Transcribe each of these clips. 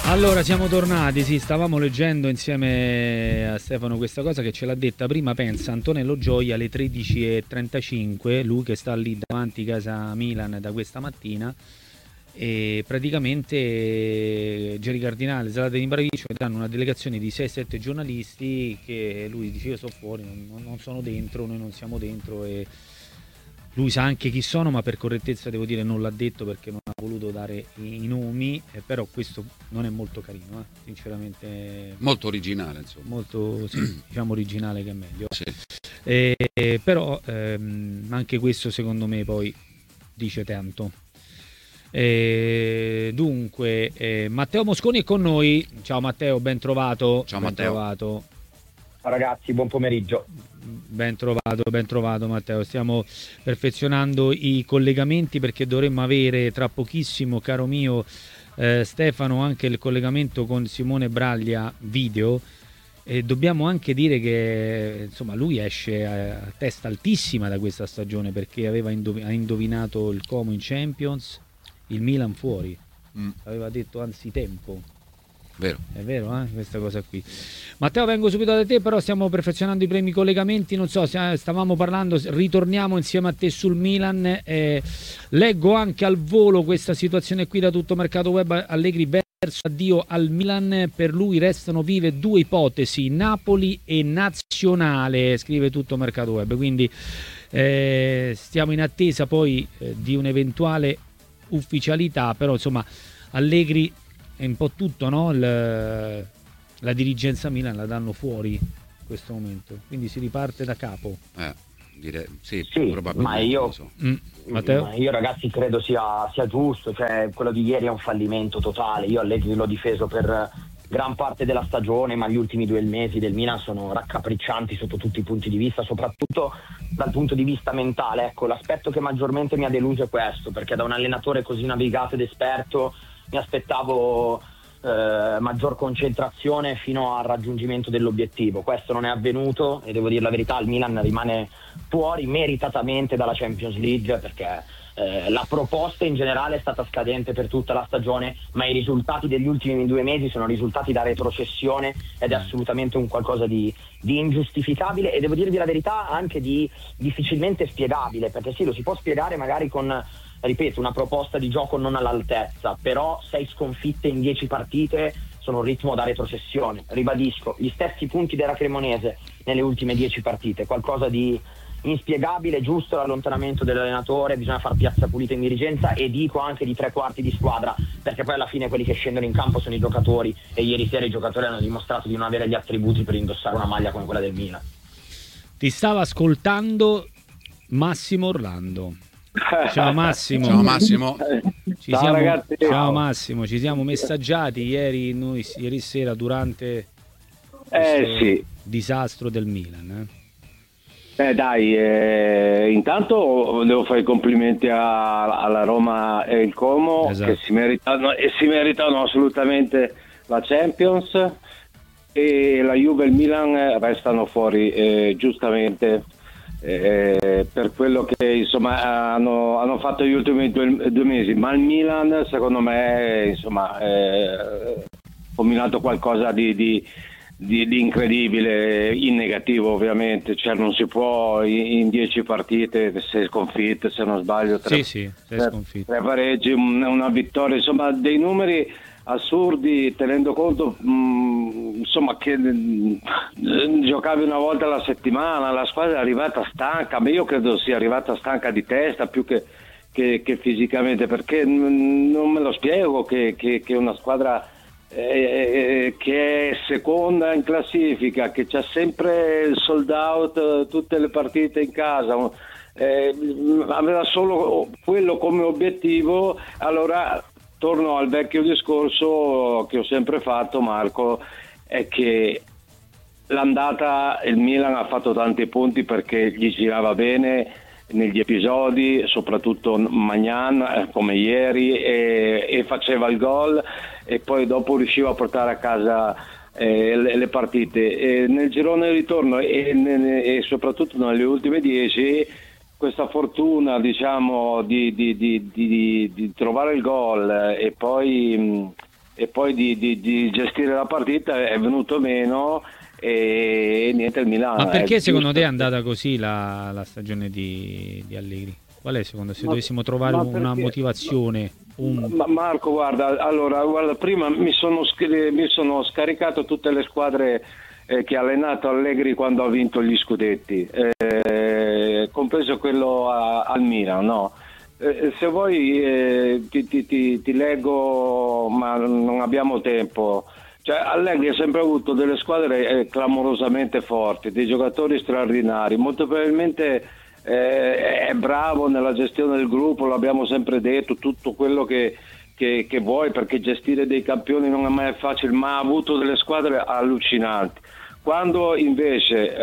Allora, siamo tornati, sì, stavamo leggendo insieme a Stefano questa cosa che ce l'ha detta prima, pensa, Antonello Gioia alle 13:35, lui che sta lì davanti casa Milan da questa mattina, e praticamente Geri Cardinale, Zlatan Ibrahimovic danno una delegazione di 6-7 giornalisti che lui dice io sono fuori, non sono dentro, noi non siamo dentro, e lui sa anche chi sono, ma per correttezza devo dire non l'ha detto perché non ha voluto dare i nomi, però questo non è molto carino, sinceramente. Molto originale, insomma. Molto, sì, diciamo originale che è meglio. Sì. Però anche questo secondo me poi dice tanto. Dunque, Matteo Mosconi è con noi. Ciao Matteo, ben trovato. Ciao ben Matteo. Trovato. Ciao ragazzi, buon pomeriggio. Ben trovato Matteo. Stiamo perfezionando i collegamenti perché dovremmo avere tra pochissimo, caro mio Stefano, anche il collegamento con Simone Braglia video. E dobbiamo anche dire che insomma lui esce a testa altissima da questa stagione perché ha indovinato il Como in Champions, il Milan fuori. Aveva detto anzitempo. Vero. È vero, questa cosa qui. Matteo, vengo subito da te, però stiamo perfezionando i primi collegamenti, non so, stavamo parlando, ritorniamo insieme a te sul Milan. Leggo anche al volo questa situazione qui da Tutto Mercato Web, Allegri verso addio al Milan, per lui restano vive due ipotesi, Napoli e Nazionale, scrive Tutto Mercato Web, quindi stiamo in attesa poi di un'eventuale ufficialità, però insomma Allegri è un po' tutto, no? La dirigenza Milan la danno fuori in questo momento, quindi si riparte da capo. Direi, sì, probabilmente. Ma io, Matteo? ma io ragazzi credo sia giusto, cioè quello di ieri è un fallimento totale. Io Allegri l'ho difeso per gran parte della stagione, ma gli ultimi 2 mesi del Milan sono raccapriccianti sotto tutti i punti di vista, soprattutto dal punto di vista mentale. Ecco, l'aspetto che maggiormente mi ha deluso è questo, perché da un allenatore così navigato ed esperto mi aspettavo maggior concentrazione fino al raggiungimento dell'obiettivo. Questo non è avvenuto e devo dire la verità, il Milan rimane fuori meritatamente dalla Champions League perché la proposta in generale è stata scadente per tutta la stagione, ma i risultati degli ultimi 2 mesi sono risultati da retrocessione ed è assolutamente un qualcosa di ingiustificabile e devo dirvi la verità anche di difficilmente spiegabile, perché sì, lo si può spiegare magari con, ripeto, una proposta di gioco non all'altezza, però 6 sconfitte in 10 partite sono un ritmo da retrocessione. Ribadisco, gli stessi punti della Cremonese nelle ultime 10 partite, qualcosa di inspiegabile, giusto l'allontanamento dell'allenatore, bisogna far piazza pulita in dirigenza e dico anche di 3/4 di squadra, perché poi alla fine quelli che scendono in campo sono i giocatori e ieri sera i giocatori hanno dimostrato di non avere gli attributi per indossare una maglia come quella del Milan. Ti stava ascoltando Massimo Orlando. Ciao Massimo. Ciao Massimo. Ragazzi. Ciao Massimo, ci siamo messaggiati ieri sera durante questo disastro del Milan. Intanto devo fare i complimenti alla Roma e il Como, esatto, che si meritano assolutamente la Champions, e la Juve e il Milan restano fuori giustamente per quello che insomma hanno fatto gli ultimi 2 mesi, ma il Milan secondo me insomma ha combinato qualcosa di incredibile, in negativo ovviamente, cioè non si può in 10 partite, 6 sconfitte se non sbaglio, 3 pareggi, una vittoria, insomma dei numeri assurdi, tenendo conto insomma che giocavi una volta alla settimana, la squadra è arrivata stanca, ma io credo sia arrivata stanca di testa più che fisicamente, perché non me lo spiego che una squadra che è seconda in classifica, che c'ha sempre il sold out tutte le partite in casa, aveva solo quello come obiettivo. Allora torno al vecchio discorso che ho sempre fatto, Marco, è che l'andata il Milan ha fatto tanti punti perché gli girava bene negli episodi, soprattutto Maignan come ieri, e faceva il gol e poi dopo riusciva a portare a casa le partite. E nel girone di ritorno e soprattutto nelle ultime 10 questa fortuna, diciamo, di trovare il gol e poi e poi di gestire la partita è venuto meno, e niente, il Milan. Ma perché secondo te è andata così la stagione di Allegri? Qual è secondo te, se dovessimo trovare una motivazione? Marco, guarda, prima mi sono scaricato tutte le squadre che ha allenato Allegri quando ha vinto gli scudetti, compreso quello al Milan, no? Se vuoi ti leggo, ma non abbiamo tempo. Cioè, Allegri ha sempre avuto delle squadre clamorosamente forti, dei giocatori straordinari, molto probabilmente è bravo nella gestione del gruppo, l'abbiamo sempre detto, tutto quello che vuoi, perché gestire dei campioni non è mai facile, ma ha avuto delle squadre allucinanti. Quando invece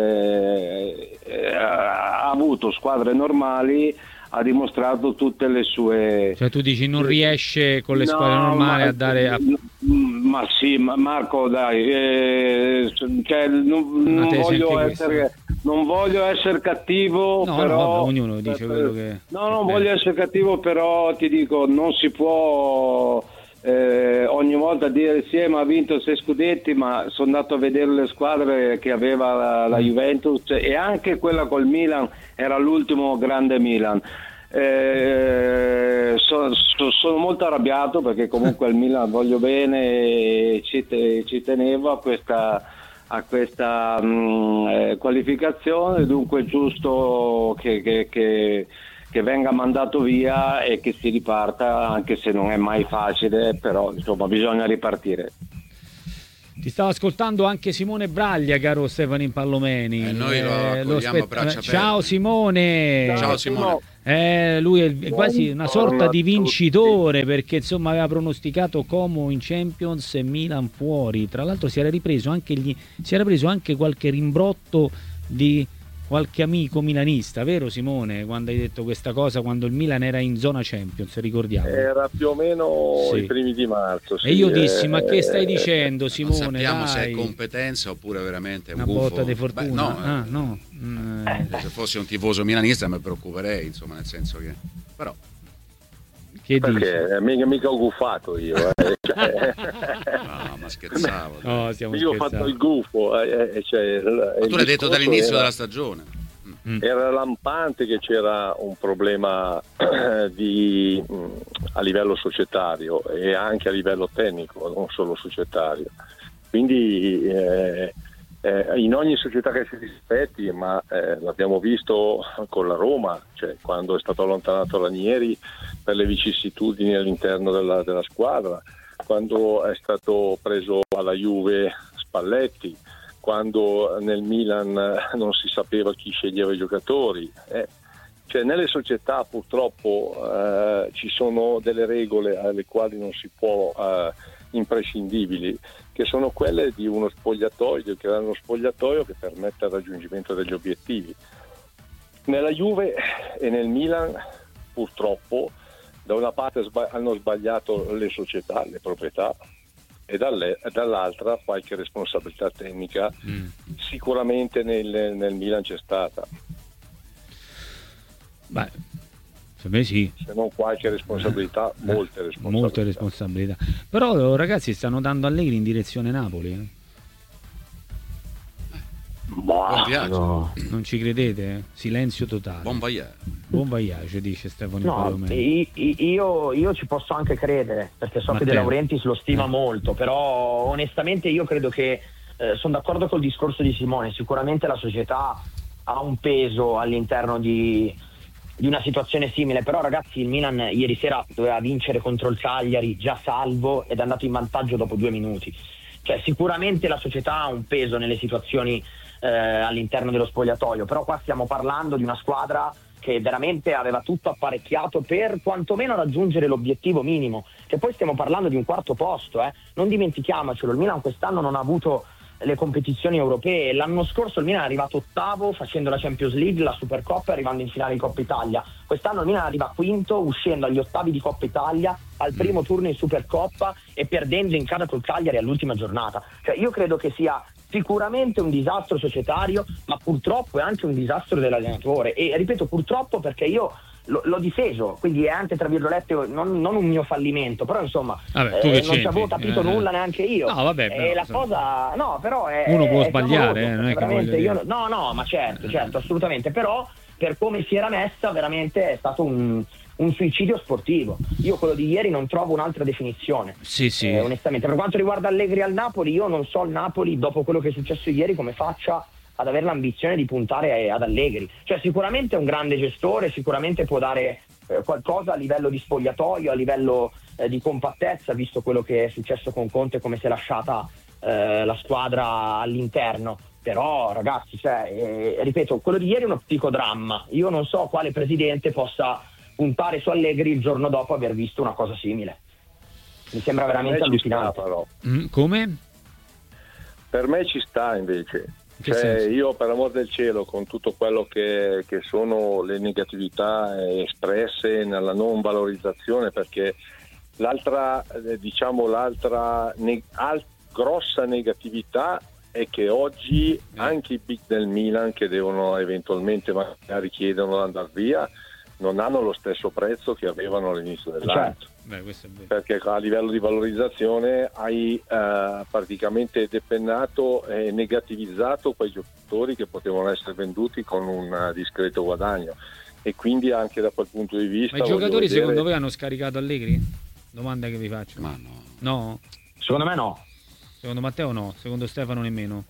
ha avuto squadre normali, ha dimostrato tutte le sue... Cioè tu dici non riesce con le squadre normali a dare... Ma sì, Marco, dai, cioè, non voglio essere cattivo, però... vabbè, ognuno dice quello che... Non voglio essere cattivo, però ti dico, non si può ogni volta dire sì, ma ha vinto 6 scudetti, ma sono andato a vedere le squadre che aveva la Juventus, e anche quella col Milan era l'ultimo grande Milan. Sono molto arrabbiato, perché comunque al Milan voglio bene e ci tenevo a questa qualificazione, dunque è giusto che venga mandato via e che si riparta, anche se non è mai facile, però insomma bisogna ripartire. Ti stavo ascoltando anche Simone Braglia, caro Stefano Impallomeni. Noi lo accogliamo a braccia aperte. Ciao Simone. Ciao Simone. Lui è quasi una sorta di vincitore, perché insomma aveva pronosticato Como in Champions e Milan fuori. Tra l'altro si era preso anche qualche rimbrotto di qualche amico milanista, vero Simone? Quando hai detto questa cosa, quando il Milan era in zona Champions, ricordiamo. Era più o meno i primi di marzo. Sì. E io dissi, ma che stai dicendo Simone? Non sappiamo dai. se è competenza oppure veramente è un una gufo. botta di fortuna. No. Se fossi un tifoso milanista mi preoccuperei, insomma, nel senso che... Però... Che perché mica ho guffato io. No, ma scherzavo. No, io ho fatto il gufo. Ma tu l'hai detto dall'inizio della stagione. Era lampante che c'era un problema a livello societario e anche a livello tecnico, non solo societario. Quindi in ogni società che si rispetti, ma l'abbiamo visto con la Roma, cioè quando è stato allontanato Ranieri per le vicissitudini all'interno della squadra, quando è stato preso alla Juve Spalletti, quando nel Milan non si sapeva chi sceglieva i giocatori. Cioè nelle società purtroppo ci sono delle regole alle quali non si può imprescindibili, che sono quelle di uno spogliatoio, che è uno spogliatoio che permette il raggiungimento degli obiettivi. Nella Juve e nel Milan purtroppo da una parte hanno sbagliato le società, le proprietà, e dall'altra qualche responsabilità tecnica sicuramente nel Milan c'è stata. Beh, per me sì. Se non qualche responsabilità, molte responsabilità. Però ragazzi stanno dando Allegri in direzione Napoli. No. Non ci credete? Silenzio totale. Buon voyage, dice Stefano. No, io ci posso anche credere, perché so che De Laurentiis lo stima molto, però onestamente io credo che sono d'accordo col discorso di Simone. Sicuramente la società ha un peso all'interno di una situazione simile, però ragazzi, il Milan ieri sera doveva vincere contro il Cagliari già salvo ed è andato in vantaggio dopo 2 minuti. Cioè sicuramente la società ha un peso nelle situazioni all'interno dello spogliatoio, però qua stiamo parlando di una squadra che veramente aveva tutto apparecchiato per quantomeno raggiungere l'obiettivo minimo, che poi stiamo parlando di un 4º posto, non dimentichiamocelo. Il Milan quest'anno non ha avuto le competizioni europee, l'anno scorso il Milan è arrivato 8º facendo la Champions League, la Supercoppa e arrivando in finale di Coppa Italia. Quest'anno il Milan arriva 5º uscendo agli 8th di Coppa Italia, al primo turno in Supercoppa e perdendo in casa col Cagliari all'ultima giornata. Cioè io credo che sia sicuramente un disastro societario, ma purtroppo è anche un disastro dell'allenatore, e ripeto purtroppo perché io l'ho difeso, quindi è anche tra virgolette non un mio fallimento, però insomma non ci avevo capito nulla neanche io. No, vabbè, però, la cosa però è uno può sbagliare, non è che veramente no, ma certo, assolutamente, però per come si era messa veramente è stato un suicidio sportivo. Io quello di ieri non trovo un'altra definizione. Sì. Onestamente, per quanto riguarda Allegri al Napoli, io non so il Napoli dopo quello che è successo ieri come faccia ad avere l'ambizione di puntare ad Allegri. Cioè sicuramente è un grande gestore, sicuramente può dare qualcosa a livello di spogliatoio, a livello di compattezza, visto quello che è successo con Conte, come si è lasciata la squadra all'interno. Però ragazzi, ripeto, quello di ieri è uno psicodramma. Io non so quale presidente possa puntare su Allegri il giorno dopo aver visto una cosa simile. Mi sembra veramente allucinante. Come? Per me ci sta invece. Io, per amor del cielo, con tutto quello che sono le negatività espresse nella non valorizzazione, perché l'altra grossa negatività è che oggi anche i big del Milan, che devono eventualmente magari chiedono di andare via, non hanno lo stesso prezzo che avevano all'inizio dell'anno. Questo è vero. Perché a livello di valorizzazione hai praticamente depennato e negativizzato quei giocatori che potevano essere venduti con un discreto guadagno, e quindi anche da quel punto di vista. Ma i giocatori secondo voi hanno scaricato Allegri? Domanda che vi faccio. Ma no? Secondo me no. Secondo Matteo no, secondo Stefano nemmeno.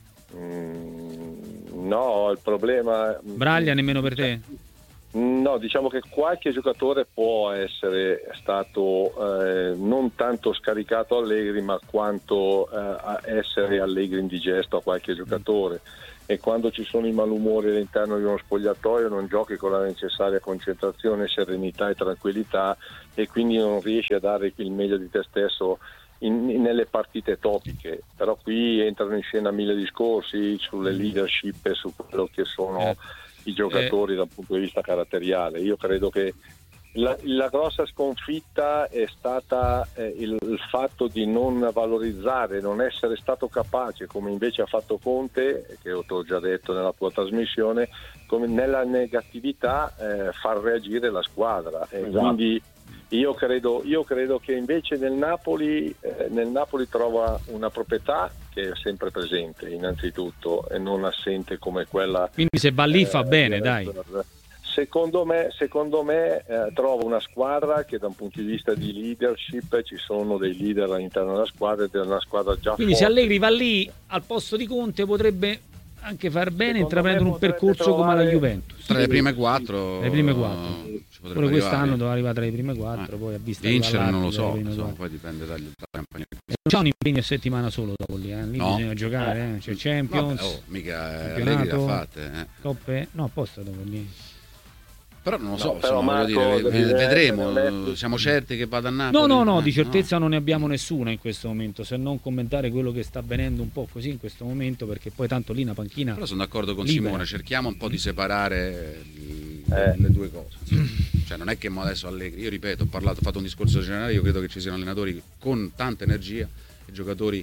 No, il problema. Braglia nemmeno per te? No, diciamo che qualche giocatore può essere stato non tanto scaricato Allegri, ma quanto essere Allegri indigesto a qualche giocatore, e quando ci sono i malumori all'interno di uno spogliatoio non giochi con la necessaria concentrazione, serenità e tranquillità, e quindi non riesci a dare il meglio di te stesso nelle partite topiche. Però qui entrano in scena mille discorsi sulle leadership e su quello che sono i giocatori dal punto di vista caratteriale. Io credo che la grossa sconfitta è stata il fatto di non valorizzare, non essere stato capace, come invece ha fatto Conte, che ti ho già detto nella tua trasmissione, come nella negatività far reagire la squadra. Esatto. Quindi io credo che invece nel Napoli trova una proprietà che è sempre presente innanzitutto e non assente come quella. Quindi se va lì fa bene, dai. Secondo me trova una squadra che da un punto di vista di leadership ci sono dei leader all'interno della squadra, ed è una squadra già quindi forte. Se Allegri va lì al posto di Conte potrebbe anche far bene intraprendere un percorso come la Juventus. Tra le prime 4. Le prime 4. Pure quest'anno doveva arrivare tra le prime 4, poi a vista vincere non lo so, poi dipende dalla campagna. Non c'è un impegno a settimana solo dopo lì, lì no. Bisogna giocare, c'è Champions, mica Allegri l'ha fatte, coppe, no, apposta dopo lì. Però non lo so, però Marco, vedremo, siamo certi che vada a Napoli? No, di certezza non ne abbiamo nessuna in questo momento, se non commentare quello che sta avvenendo un po' così in questo momento, perché poi tanto lì una panchina. Però sono d'accordo con libera. Simone, cerchiamo un po' di separare le due cose. Cioè non è che adesso Allegri, io ripeto, ho fatto un discorso generale, io credo che ci siano allenatori con tanta energia e giocatori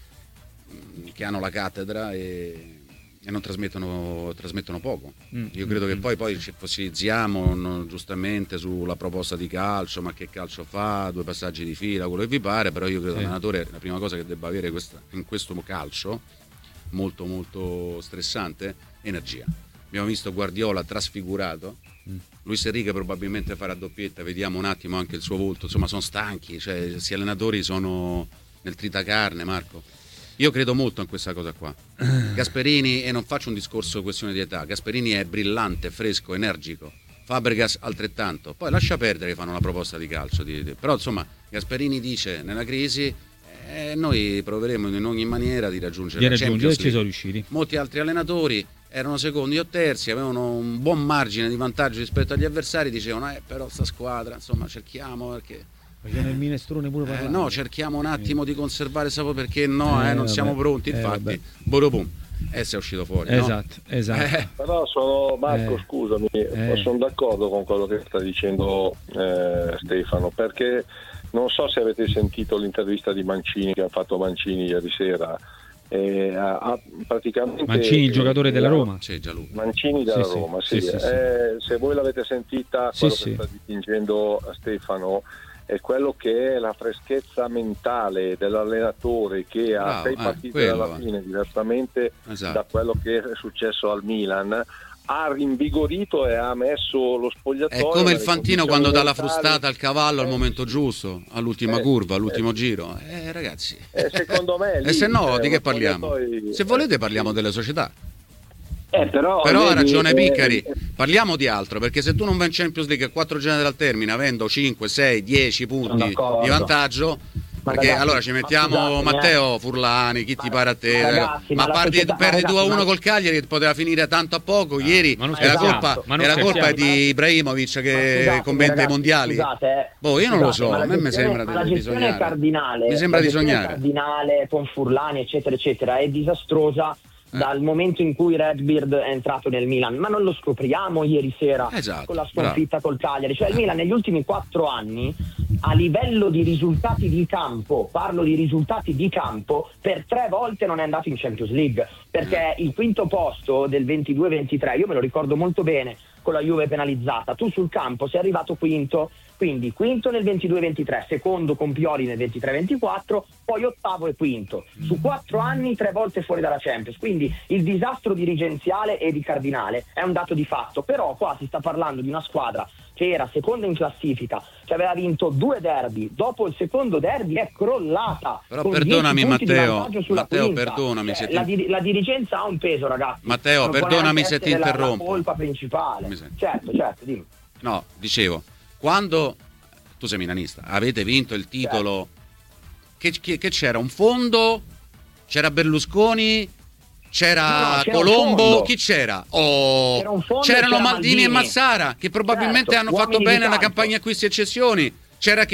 che hanno la cattedra e non trasmettono poco. Io credo che poi ci fossilizziamo giustamente sulla proposta di calcio, ma che calcio fa, 2 passaggi di fila, quello che vi pare, però io credo che l'allenatore la prima cosa che debba avere in questo calcio molto molto stressante, energia. Abbiamo visto Guardiola trasfigurato, Luis Enrique probabilmente farà doppietta, vediamo un attimo anche il suo volto, insomma sono stanchi, cioè questi allenatori sono nel tritacarne, Marco. Io credo molto in questa cosa qua. Gasperini, e non faccio un discorso questione di età, Gasperini è brillante, fresco, energico, Fabregas altrettanto, poi lascia perdere che fanno una proposta di calcio, però insomma Gasperini dice nella crisi noi proveremo in ogni maniera di raggiungere la Champions League. Ci sono riusciti. Molti altri allenatori erano secondi o terzi, avevano un buon margine di vantaggio rispetto agli avversari, dicevano però sta squadra insomma cerchiamo, perché facendo il minestrone pure parlando. No, cerchiamo un attimo di conservare sapore, perché non siamo pronti, infatti Boropum si è uscito fuori, esatto. Però Marco, scusami, sono d'accordo con quello che sta dicendo Stefano, perché non so se avete sentito l'intervista di Mancini che ha fatto Mancini ieri sera, praticamente Mancini, il giocatore della Roma. Sì, già lui. Mancini della Roma, sì. Se voi l'avete sentita, quello che sta dipingendo Stefano è quello che è la freschezza mentale dell'allenatore che ha 6 partite dalla fine, diversamente da quello che è successo al Milan, ha rinvigorito e ha messo lo spogliatoio. È come il Fantino quando dà la frustata al cavallo al momento giusto, all'ultima curva, all'ultimo giro. Ragazzi, secondo me e se no di che parliamo? Se volete parliamo delle società. Però ha ragione Piccari, parliamo di altro, perché se tu non vai in Champions League a 4 giornati al termine avendo 5, 6, 10 punti di vantaggio, perché ragazzi, allora ci mettiamo Matteo Furlani, chi ti pare a te, ragazzi, ma perdi 2-1 col Cagliari, poteva finire tanto a poco ieri, è la colpa di Ibrahimovic che con 20 mondiali. Io non lo so, a me mi sembra di sognare. Mi sembra di sognare. Cardinale con Furlani eccetera eccetera è disastrosa dal momento in cui Redbeard è entrato nel Milan, ma non lo scopriamo ieri sera con la sconfitta col Cagliari. Cioè il Milan negli ultimi 4 anni a livello di risultati di campo, parlo di risultati di campo, per 3 volte non è andato in Champions League, perché il quinto posto del 22-23 io me lo ricordo molto bene, con la Juve penalizzata, tu sul campo sei arrivato quinto, quindi quinto nel 22-23, secondo con Pioli nel 23-24, poi ottavo e quinto, su 4 anni 3 volte fuori dalla Champions, quindi il disastro dirigenziale e di Cardinale è un dato di fatto, però qua si sta parlando di una squadra che era seconda in classifica, che aveva vinto 2 derby, dopo il secondo derby è crollata. Però perdonami Matteo, perdonami se la dirigenza ha un peso, ragazzi. Matteo, perdonami se ti interrompo. La colpa principale. Certo, dimmi. No, dicevo, quando tu sei milanista, avete vinto il titolo, che c'era un fondo, c'era Berlusconi, c'era Colombo, chi c'era? C'erano Maldini e Massara, che probabilmente hanno fatto bene la campagna acquisti e cessioni. C'era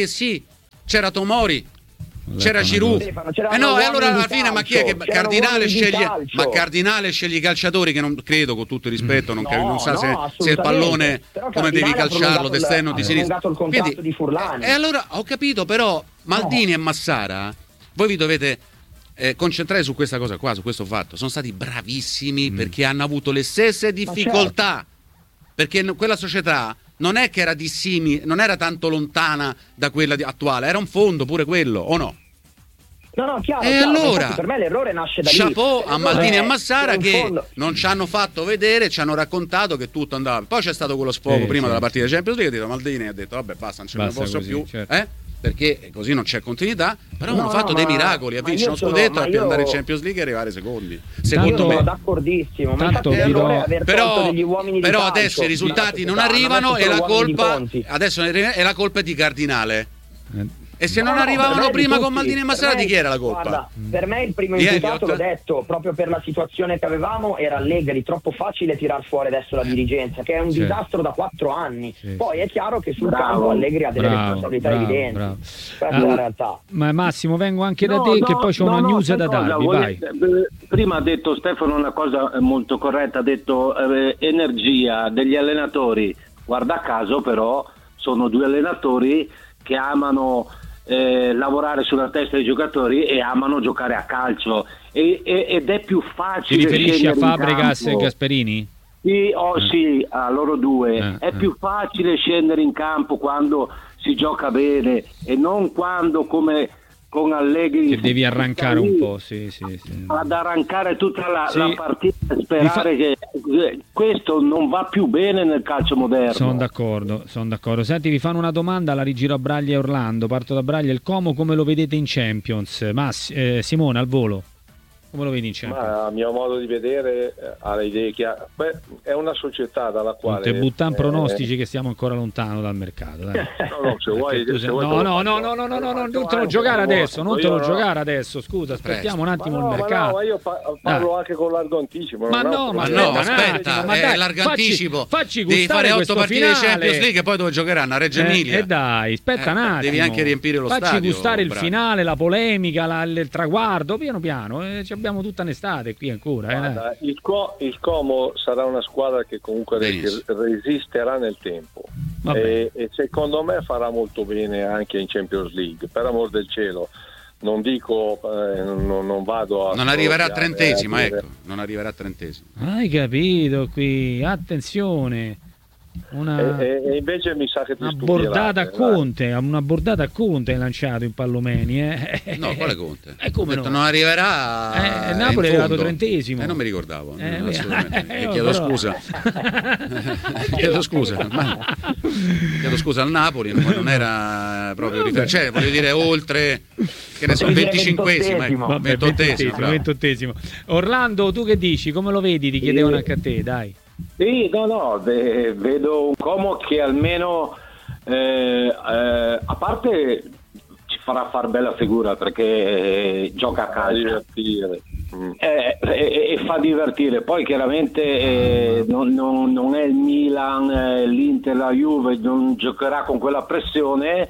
c'era Tomori, c'era Giroud. E allora alla fine, ma chi è che Cardinale sceglie? Ma Cardinale sceglie i calciatori che non credo, con tutto il rispetto, non sa se il pallone come devi calciarlo, d'esterno o di sinistra. Quindi, e allora ho capito, però Maldini e Massara, voi vi dovete concentrare su questa cosa qua, su questo fatto. Sono stati bravissimi perché hanno avuto le stesse difficoltà, perché quella società non è che era dissimile, non era tanto lontana da quella attuale, era un fondo pure quello, o no? No, chiaro. Allora, per me l'errore nasce da lì. Chapeau a Maldini e a Massara che non ci hanno fatto vedere, ci hanno raccontato che tutto andava. Poi c'è stato quello sfogo prima della partita di Champions League, Maldini ha detto vabbè basta, non ce ne posso più, certo. Perché così non c'è continuità, però hanno fatto dei miracoli, a vincere uno scudetto e andare in Champions League e arrivare secondi. Secondo me sono d'accordissimo, ma però adesso i risultati non arrivano e la colpa adesso è la colpa di Cardinale. E se non arrivavano prima con Maldini e Massara, di chi era la colpa? Guarda, per me il primo imputato, l'ho detto, proprio per la situazione che avevamo, era Allegri. Troppo facile tirar fuori adesso la dirigenza, che è un disastro da 4 anni. Poi è chiaro che sul campo Allegri ha delle responsabilità evidenti. Questa è la realtà. Ma Massimo, vengo anche da te, che poi c'è una news da darvi. Vai. Prima ha detto Stefano una cosa molto corretta, ha detto energia degli allenatori. Guarda caso però sono 2 allenatori che amano lavorare sulla testa dei giocatori e amano giocare a calcio ed è più facile. Ti riferisci a Fabregas e Gasperini? Sì, sì, a loro 2 è più facile scendere in campo quando si gioca bene e non quando come con Allegri che devi arrancare un po', sì. Ad arrancare tutta la partita e sperare che questo non va più bene nel calcio moderno. Sono d'accordo. Senti, vi fanno una domanda, la rigiro a Braglia e Orlando. Parto da Braglia. Il Como come lo vedete in Champions? Simone, al volo, come lo vedi in Champions? Ma a mio modo di vedere ha le idee chiare. È una società dalla quale non te buttano pronostici che stiamo ancora lontano dal mercato, dai. Se vuoi non te lo giocare adesso, scusa, aspettiamo un attimo il mercato. Ma io parlo anche con largo anticipo. Aspetta, largo anticipo. Facci devi fare 8 partite finale. di Champions League e poi dove giocheranno? A Reggio Emilia. Dai, aspetta un attimo. Devi anche riempire lo stadio. Facci gustare il finale, la polemica, il traguardo, piano. Abbiamo tutta un'estate qui ancora. Guarda, il Como sarà una squadra che comunque resisterà nel tempo e secondo me farà molto bene anche in Champions League, per amor del cielo. non dico, non vado a... Non arriverà a 30°, ecco, non arriverà a 30°. Hai capito qui, attenzione. E invece mi sa che ti una bordata a Conte hai lanciato in Pallomeni, No, quale Conte? Come detto, no? non arriverà Napoli è arrivato 30°. Non mi ricordavo, assolutamente. Chiedo scusa. Chiedo scusa al Napoli, ma non era proprio riferito, cioè voglio dire oltre, che ne so, 25esimo, 28esimo. Orlando, tu che dici? Come lo vedi? Ti chiedevano anche a te, dai. Sì, vedo un Como che almeno a parte ci farà far bella figura perché gioca a calcio e fa divertire. Poi chiaramente non è il Milan, l'Inter, la Juve, non giocherà con quella pressione,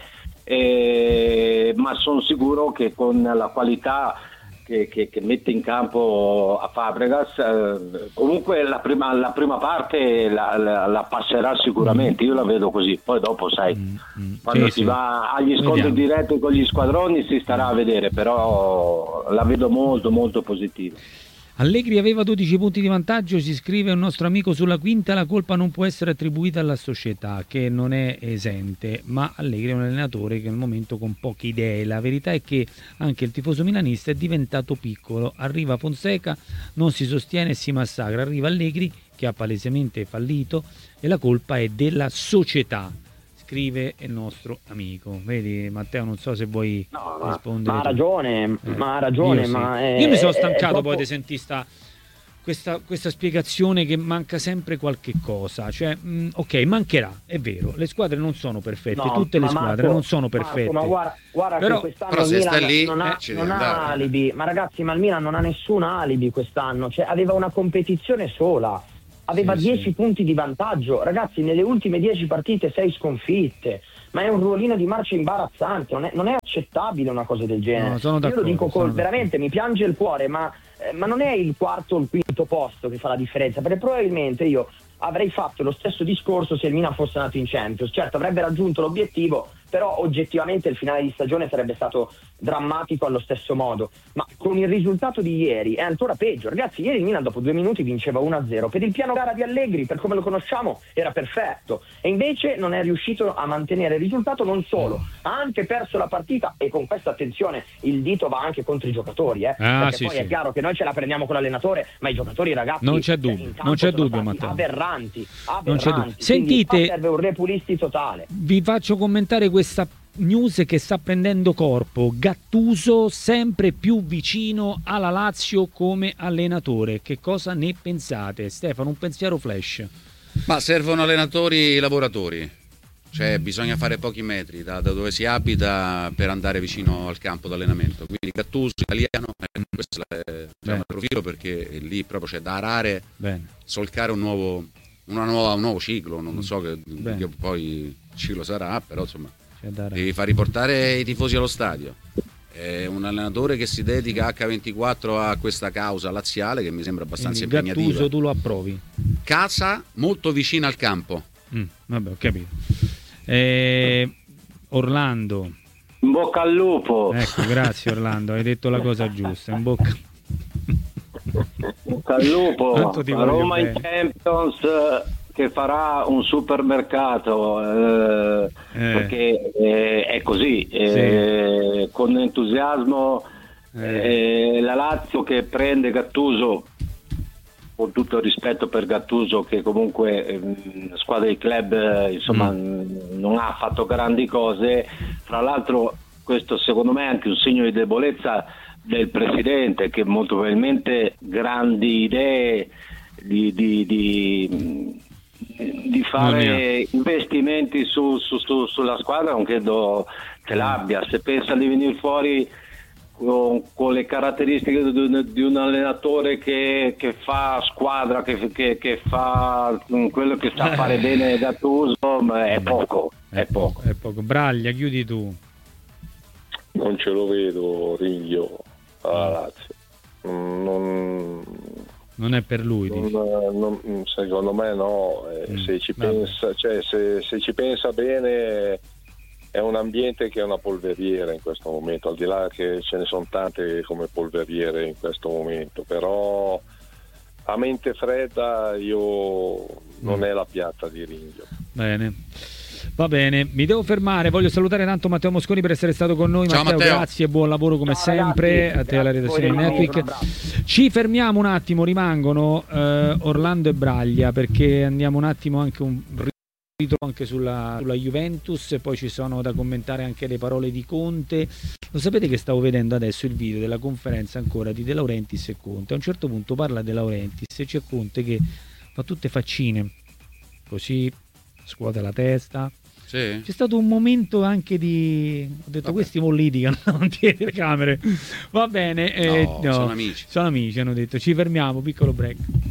ma sono sicuro che con la qualità che mette in campo a Fabregas, comunque la prima parte la passerà sicuramente, io la vedo così. Poi dopo sai, quando si va agli scontri diretti con gli squadroni si starà a vedere, però la vedo molto molto positiva. Allegri aveva 12 punti di vantaggio, si scrive un nostro amico sulla quinta, la colpa non può essere attribuita alla società che non è esente, ma Allegri è un allenatore che al momento con poche idee. La verità è che anche il tifoso milanista è diventato piccolo, arriva Fonseca, non si sostiene e si massacra, arriva Allegri che ha palesemente fallito e la colpa è della società. Scrive il nostro amico. Vedi Matteo, non so se vuoi rispondere. Ma ha ragione, io mi sono stancato poi di sentire questa spiegazione che manca sempre qualche cosa, cioè ok, mancherà, è vero, le squadre non sono perfette, tutte le squadre non sono perfette, ma guarda però, che quest'anno se sta lì non ha alibi, ma ragazzi, ma il Milan non ha nessun alibi quest'anno, cioè aveva una competizione sola, aveva 10 punti di vantaggio, ragazzi, nelle ultime 10 partite 6 sconfitte, ma è un ruolino di marcia imbarazzante, non è accettabile una cosa del genere. Io lo dico veramente, mi piange il cuore, ma non è il quarto o il quinto posto che fa la differenza, perché probabilmente io avrei fatto lo stesso discorso se il Milan fosse nato in Champions. Certo, avrebbe raggiunto l'obiettivo, però oggettivamente il finale di stagione sarebbe stato drammatico allo stesso modo, ma con il risultato di ieri è ancora peggio. Ragazzi, ieri il Milan dopo 2 minuti vinceva 1-0, per il piano gara di Allegri, per come lo conosciamo, era perfetto, e invece non è riuscito a mantenere il risultato. Non solo, ha anche perso la partita, e con questa attenzione il dito va anche contro i giocatori, perché poi è chiaro che noi ce la prendiamo con l'allenatore, ma i giocatori, ragazzi, non c'è dubbio Matteo, aberranti. Sentite, serve un repulisti totale. Vi faccio commentare questa news che sta prendendo corpo. Gattuso sempre più vicino alla Lazio come allenatore. Che cosa ne pensate? Stefano, un pensiero flash. Ma servono allenatori lavoratori, cioè bisogna fare pochi metri da dove si abita per andare vicino al campo d'allenamento, quindi Gattuso italiano, questo è il profilo, perché lì proprio c'è da arare, solcare un nuovo ciclo, non so che poi ciclo sarà, però insomma devi far riportare i tifosi allo stadio. È un allenatore che si dedica H24 a questa causa laziale che mi sembra abbastanza impegnativa. Gattuso tu lo approvi? Casa molto vicina al campo. Vabbè, ho capito. Orlando, in bocca al lupo. Ecco, grazie Orlando, hai detto la cosa giusta. In bocca al lupo. A Roma in Champions, che farà un supermercato, perché è così, con entusiasmo, la Lazio che prende Gattuso, con tutto il rispetto per Gattuso, che comunque squadra di club insomma non ha fatto grandi cose. Fra l'altro questo secondo me è anche un segno di debolezza del presidente, che molto probabilmente grandi idee di fare investimenti sulla squadra non credo che l'abbia. Se pensa di venire fuori con le caratteristiche di un allenatore che fa squadra, che fa quello che sa fare bene Gattuso, è poco. Braglia, chiudi tu. Non ce lo vedo Riglio alla Lazio, non è per lui, secondo me no, se ci pensa, cioè se ci pensa bene è un ambiente che è una polveriera in questo momento, al di là che ce ne sono tante come polveriere in questo momento, però a mente fredda io non è la piazza di Ringhio. Bene. Va bene, mi devo fermare, voglio salutare tanto Matteo Mosconi per essere stato con noi. Ciao, Matteo, grazie e buon lavoro come sempre, a te alla redazione di Netweek. Ci fermiamo un attimo, rimangono Orlando e Braglia, perché andiamo un attimo anche un ritrovo anche sulla Juventus, e poi ci sono da commentare anche le parole di Conte. Lo sapete che stavo vedendo adesso il video della conferenza ancora di De Laurentiis e Conte. A un certo punto parla De Laurentiis e c'è Conte che fa tutte faccine così, scuote la testa. Sì. C'è stato un momento anche di... ho detto, vabbè, questi mo litigano davanti alle telecamere. Va bene, no, sono amici. Sono amici, hanno detto. Ci fermiamo, piccolo break.